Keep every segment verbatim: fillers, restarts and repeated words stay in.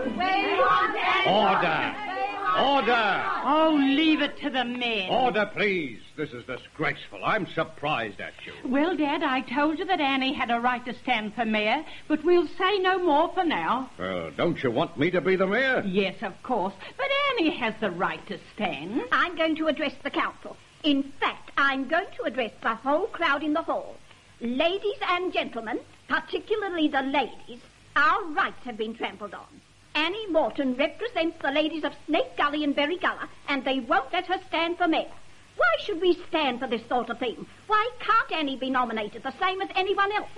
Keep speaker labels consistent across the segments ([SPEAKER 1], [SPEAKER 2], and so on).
[SPEAKER 1] We want Annie
[SPEAKER 2] Order! Order!
[SPEAKER 3] Oh, leave it to the men.
[SPEAKER 2] Order, please. This is disgraceful. I'm surprised at you.
[SPEAKER 3] Well, Dad, I told you that Annie had a right to stand for mayor, but we'll say no more for now.
[SPEAKER 2] Well, don't you want me to be the mayor?
[SPEAKER 3] Yes, of course, but Annie has the right to stand.
[SPEAKER 4] I'm going to address the council. In fact, I'm going to address the whole crowd in the hall. Ladies and gentlemen, particularly the ladies, our rights have been trampled on. Annie Morton represents the ladies of Snake Gully and Berry Gullah, and they won't let her stand for mayor. Why should we stand for this sort of thing? Why can't Annie be nominated the same as anyone else?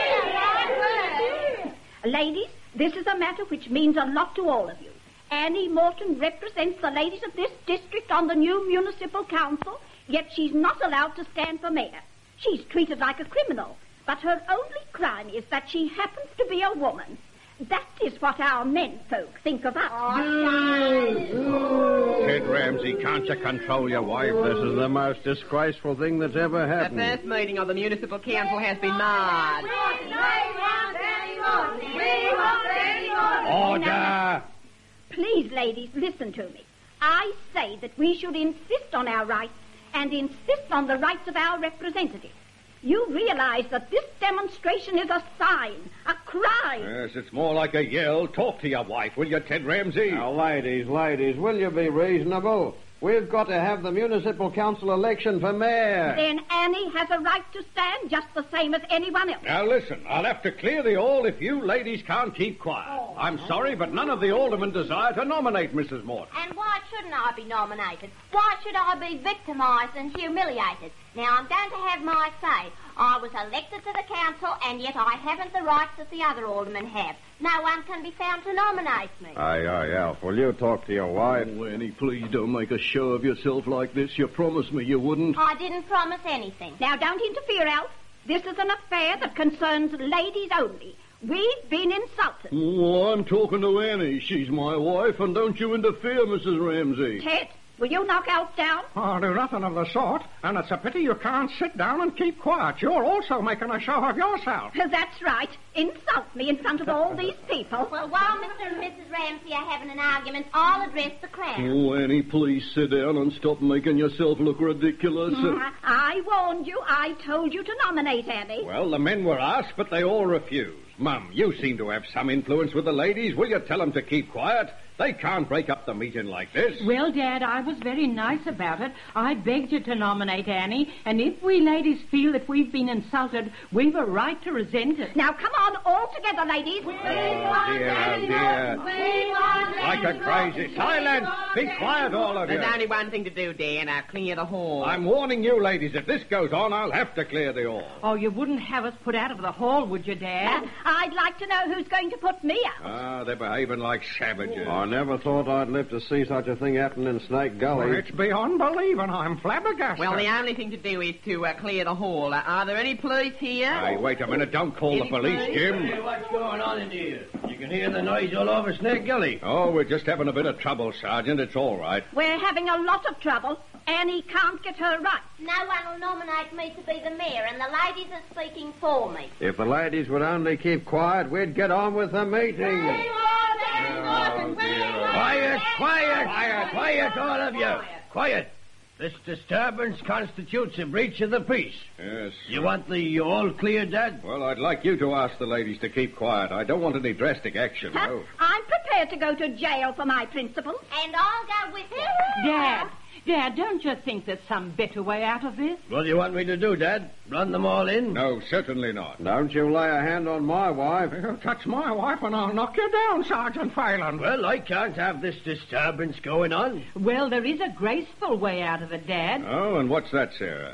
[SPEAKER 4] Ladies, this is a matter which means a lot to all of you. Annie Morton represents the ladies of this district on the new municipal council, yet she's not allowed to stand for mayor. She's treated like a criminal, but her only crime is that she happens to be a woman. That is what our men folk think of us.
[SPEAKER 2] Ted Ramsey, can't you control your wife?
[SPEAKER 5] This is the most disgraceful thing that's ever happened.
[SPEAKER 6] The first meeting of the municipal council has been marred.
[SPEAKER 2] Order!
[SPEAKER 4] Please, ladies, listen to me. I say that we should insist on our rights and insist on the rights of our representatives. You realize that this demonstration is a sign, a cry.
[SPEAKER 2] Yes, it's more like a yell. Talk to your wife, will you, Ted Ramsey?
[SPEAKER 5] Now, ladies, ladies, will you be reasonable? We've got to have the municipal council election for mayor.
[SPEAKER 4] Then Annie has a right to stand just the same as anyone else.
[SPEAKER 2] Now, listen, I'll have to clear the hall if you ladies can't keep quiet. Oh. I'm sorry, but none of the aldermen desire to nominate Missus Morton.
[SPEAKER 1] And why shouldn't I be nominated? Why should I be victimised and humiliated? Now, I'm going to have my say. I was elected to the council, and yet I haven't the rights that the other aldermen have. No one can be found to nominate me.
[SPEAKER 5] Aye, aye, Alf, will you talk to your wife?
[SPEAKER 7] Oh, Annie, please don't make a show of yourself like this. You promised me you wouldn't.
[SPEAKER 1] I didn't promise anything.
[SPEAKER 4] Now, don't interfere, Alf. This is an affair that concerns ladies only. We've been insulted.
[SPEAKER 7] Oh, I'm talking to Annie. She's my wife, and don't you interfere, Missus Ramsey.
[SPEAKER 4] Ted, will you knock Alf down?
[SPEAKER 8] I'll do nothing of the sort, and it's a pity you can't sit down and keep quiet. You're also making a show of yourself.
[SPEAKER 4] That's right. Insult me in front of all these people.
[SPEAKER 1] Well, while Mister and Missus Ramsey are having an argument, I'll address the crowd.
[SPEAKER 7] Oh, Annie, please sit down and stop making yourself look ridiculous.
[SPEAKER 4] Mm, I warned you. I told you to nominate Annie.
[SPEAKER 2] Well, the men were asked, but they all refused. Mum, you seem to have some influence with the ladies. Will you tell them to keep quiet? They can't break up the meeting like this.
[SPEAKER 3] Well, Dad, I was very nice about it. I begged you to nominate Annie, and if we ladies feel that we've been insulted, we've a right to resent it.
[SPEAKER 4] Now, come on, all together, ladies.
[SPEAKER 2] Oh, dear, oh, dear. Like a crazy... Silence! Be quiet, all of you.
[SPEAKER 6] There's only one thing to do, Dan. I'll clear the hall.
[SPEAKER 2] I'm warning you, ladies. If this goes on, I'll have to clear the hall.
[SPEAKER 3] Oh, you wouldn't have us put out of the hall, would you, Dad?
[SPEAKER 4] Uh, I'd like to know who's going to put me out.
[SPEAKER 2] Ah, they're behaving like savages.
[SPEAKER 5] I never thought I'd live to see such a thing happen in Snake Gully.
[SPEAKER 8] Well, it's beyond believing. I'm flabbergasted.
[SPEAKER 6] Well, the only thing to do is to uh, clear the hall. Uh, are there any police here?
[SPEAKER 2] Hey, wait a minute. Don't call the police, Jim.
[SPEAKER 9] Hey, what's going on in here? You can hear the noise all over Snake Gully.
[SPEAKER 2] Oh, we're just having a bit of trouble, Sergeant. It's all right.
[SPEAKER 4] We're having a lot of trouble. Annie can't get her rights.
[SPEAKER 1] No one will nominate me to be the mayor, and the ladies are speaking for me.
[SPEAKER 5] If the ladies would only keep quiet, we'd get on with the meeting.
[SPEAKER 9] Oh, quiet, quiet, quiet, quiet, all of you. Quiet. This disturbance constitutes a breach of the peace.
[SPEAKER 2] Yes.
[SPEAKER 9] You want the all clear, Dad?
[SPEAKER 2] Well, I'd like you to ask the ladies to keep quiet. I don't want any drastic action,
[SPEAKER 4] Huh?
[SPEAKER 2] no.
[SPEAKER 4] I'm prepared to go to jail for my principles.
[SPEAKER 1] And I'll go with you.
[SPEAKER 3] Dad, Dad, don't you think there's some better way out of this?
[SPEAKER 9] What do you want me to do, Dad? Run them all in?
[SPEAKER 2] No, certainly not.
[SPEAKER 5] Don't you lay a hand on my wife.
[SPEAKER 8] You touch my wife and I'll knock you down, Sergeant Phelan.
[SPEAKER 9] Well, I can't have this disturbance going on.
[SPEAKER 3] Well, there is a graceful way out of it, Dad.
[SPEAKER 2] Oh, and what's that, Sarah?